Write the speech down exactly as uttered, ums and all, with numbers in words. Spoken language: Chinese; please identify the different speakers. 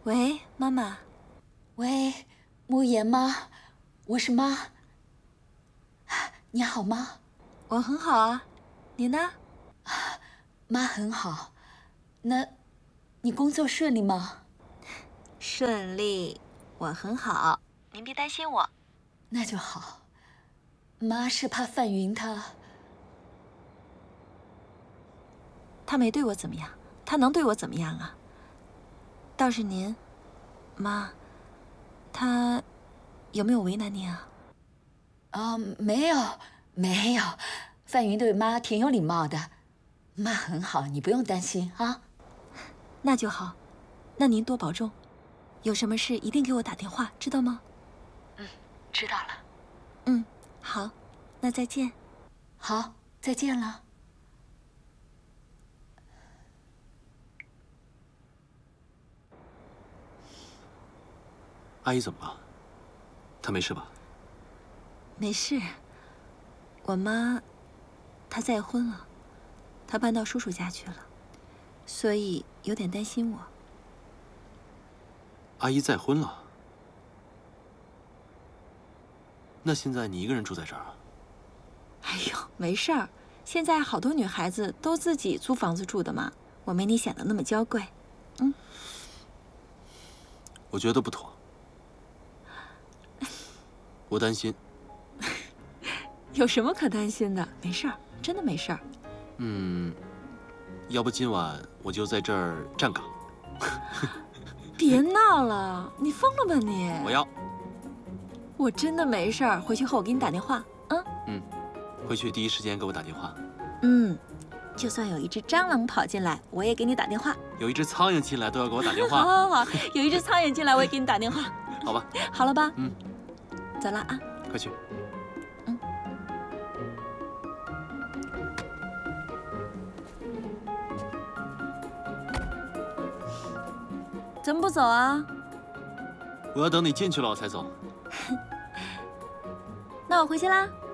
Speaker 1: 喂，妈妈。
Speaker 2: 喂，慕言妈，我是妈。你好吗？
Speaker 1: 我很好啊，你呢？
Speaker 2: 妈很好。那，你工作顺利吗？
Speaker 1: 顺利，我很好，您别担心我。
Speaker 2: 那就好。妈是怕范云他……
Speaker 1: 他没对我怎么样，他能对我怎么样啊？倒是您，妈，他有没有为难您啊？
Speaker 2: 啊，没有，没有。范云对妈挺有礼貌的，妈很好，你不用担心啊。
Speaker 1: 那就好，那您多保重。有什么事一定给我打电话，知道吗？
Speaker 2: 嗯，知道了。
Speaker 1: 嗯，好，那再见。
Speaker 2: 好，再见了。
Speaker 3: 阿姨怎么了？她没事吧？
Speaker 1: 没事。我妈，她再婚了，她搬到叔叔家去了，所以有点担心我。
Speaker 3: 阿姨再婚了？那现在你一个人住在这儿啊？
Speaker 1: 哎呦，没事儿，现在好多女孩子都自己租房子住的嘛，我没你想的那么娇贵。嗯，
Speaker 3: 我觉得不妥，我担心。
Speaker 1: 有什么可担心的？没事儿，真的没事儿。
Speaker 3: 嗯，要不今晚我就在这儿站岗。
Speaker 1: 别闹了，你疯了吧你？
Speaker 3: 我要。
Speaker 1: 我真的没事儿，回去后我给你打电话。嗯
Speaker 3: 嗯，回去第一时间给我打电话。
Speaker 1: 嗯，就算有一只蟑螂跑进来，我也给你打电话。
Speaker 3: 有一只苍蝇进来都要给我打电话。
Speaker 1: 好好好，有一只苍蝇进来我也给你打电话。
Speaker 3: 好吧。
Speaker 1: 好了吧？
Speaker 3: 嗯，
Speaker 1: 走了啊。
Speaker 3: 快去。
Speaker 1: 嗯。怎么不走啊？
Speaker 3: 我要等你进去了我才走。
Speaker 1: 那我回去啦。